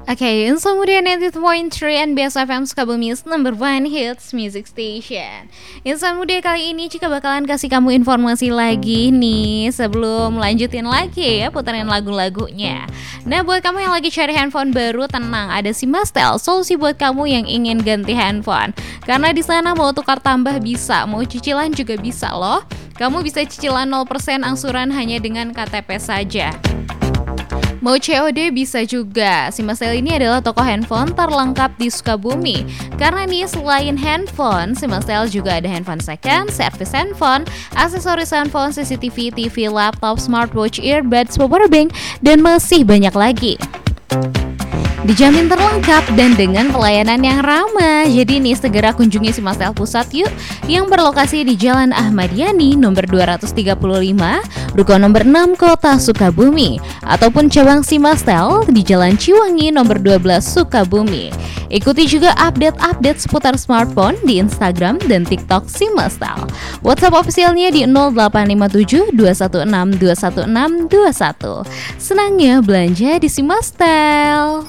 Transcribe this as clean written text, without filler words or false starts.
Okay, Insa Muda 90.3 NBS FM Sukabumi's number one hits music station. Insa Muda kali ini Cika bakalan kasih kamu informasi lagi nih sebelum lanjutin lagi ya putaran lagu-lagunya. Nah, buat kamu yang lagi cari handphone baru, tenang, ada Simastel, solusi buat kamu yang ingin ganti handphone. Karena di sana mau tukar tambah bisa, mau cicilan juga bisa loh. Kamu bisa cicilan 0% angsuran hanya dengan KTP saja. Mau COD bisa juga. Simastel ini adalah toko handphone terlengkap di Sukabumi. Karena nih selain handphone, Simastel juga ada handphone second, servis handphone, aksesoris handphone, CCTV, TV, laptop, smartwatch, earbuds, powerbank, dan masih banyak lagi. Dijamin terlengkap dan dengan pelayanan yang ramah. Jadi nih segera kunjungi Simastel Pusat yuk, yang berlokasi di Jalan Ahmad Yani nomor 235, Ruko nomor 6 Kota Sukabumi, ataupun cabang Simastel di Jalan Ciwangi nomor 12 Sukabumi. Ikuti juga update-update seputar smartphone di Instagram dan TikTok Simastel. WhatsApp officialnya di 0857 216 216 21. Senangnya belanja di Simastel.